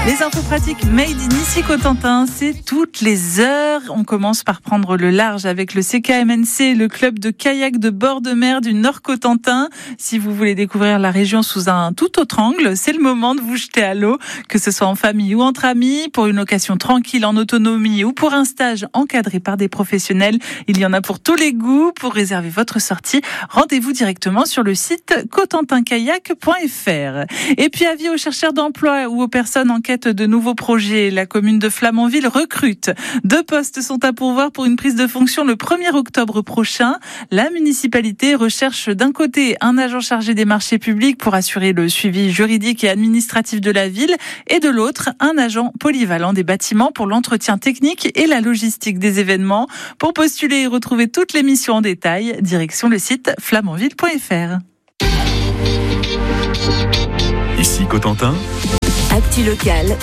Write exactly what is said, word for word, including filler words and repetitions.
Les infos pratiques made in ici Cotentin, c'est toutes les heures. On commence par prendre le large avec le C K M N C, le club de kayak de bord de mer du Nord Cotentin. Si vous voulez découvrir la région sous un tout autre angle, c'est le moment de vous jeter à l'eau, que ce soit en famille ou entre amis, pour une location tranquille en autonomie ou pour un stage encadré par des professionnels. Il y en a pour tous les goûts. Pour réserver votre sortie, rendez-vous directement sur le site cotentin kayak point f r. Et puis avis aux chercheurs d'emploi ou aux personnes en quête de nouveaux projets, la commune de Flamanville recrute. Deux postes sont à pourvoir pour une prise de fonction le premier octobre prochain. La municipalité recherche d'un côté un agent chargé des marchés publics pour assurer le suivi juridique et administratif de la ville, et de l'autre un agent polyvalent des bâtiments pour l'entretien technique et la logistique des événements. Pour postuler et retrouver toutes les missions en détail, direction le site flamanville point f r. Ici Cotentin. Actu locale